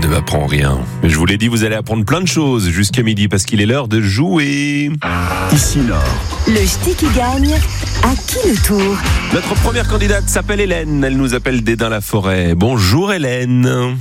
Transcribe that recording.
ne m'apprend rien. Mais je vous l'ai dit, vous allez apprendre plein de choses jusqu'à midi parce qu'il est l'heure de jouer. Ici Nord. Le ch'ti qui gagne, à qui le tour? Notre première candidate s'appelle Hélène. Elle nous appelle d'Esdin-la-Forêt. Bonjour Hélène.